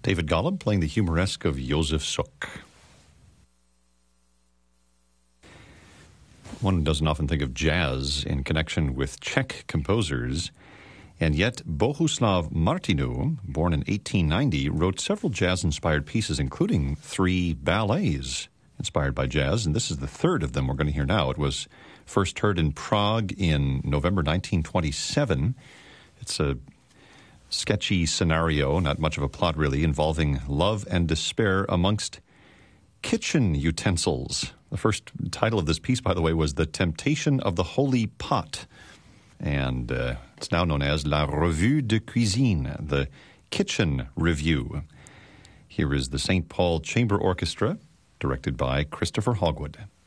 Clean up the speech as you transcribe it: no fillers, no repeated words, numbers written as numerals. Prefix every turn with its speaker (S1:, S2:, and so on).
S1: David Golub playing the humoresque of Josef Suk. One doesn't often think of jazz in connection with Czech composers, and yet Bohuslav Martinu, born in 1890, wrote several jazz-inspired pieces, including 3 ballets inspired by jazz, and this is the third of them we're going to hear now. It was first heard in Prague in November 1927. It's a sketchy scenario, not much of a plot really, involving love and despair amongst kitchen utensils. The first title of this piece, by the way, was The Temptation of the Holy Pot. And it's now known as La Revue de Cuisine, the Kitchen Review. Here is the St. Paul Chamber Orchestra, directed by Christopher Hogwood.